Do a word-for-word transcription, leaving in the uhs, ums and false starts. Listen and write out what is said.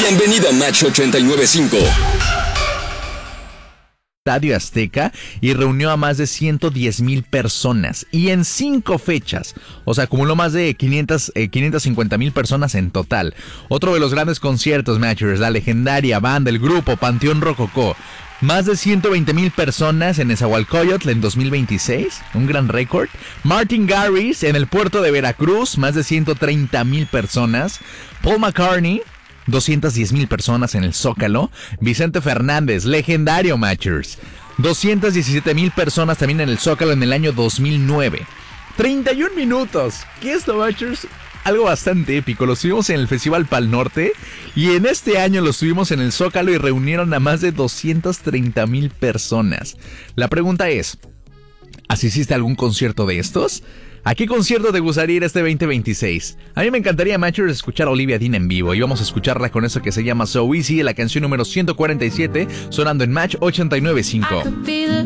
Bienvenido a Match ochenta y nueve punto cinco. Estadio Azteca y reunió a más de ciento diez mil personas y en cinco fechas, o sea, acumuló más de quinientas, eh, quinientas cincuenta mil personas en total. Otro de los grandes conciertos, Matchers, la legendaria banda, el grupo Panteón Rococó. Más de ciento veinte mil personas en Nezahualcóyotl en dos mil veintiséis, un gran récord. Martin Garrix en el puerto de Veracruz, más de ciento treinta mil personas. Paul McCartney, doscientas diez mil personas en el Zócalo. Vicente Fernández, legendario Matchers, doscientas diecisiete mil personas también en el Zócalo en el año dos mil nueve. treinta y un minutos. ¿Qué es esto, Matchers? Algo bastante épico. Lo tuvimos en el Festival Pal Norte y en este año lo tuvimos en el Zócalo y reunieron a más de doscientas treinta mil personas. La pregunta es, ¿asististe a algún concierto de estos? ¿A qué concierto te gustaría ir este veinte veintiséis? A mí me encantaría, Matchers, escuchar a Olivia Dean en vivo. Y vamos a escucharla con eso que se llama So Easy, la canción número ciento cuarenta y siete, sonando en Match ochenta y nueve punto cinco.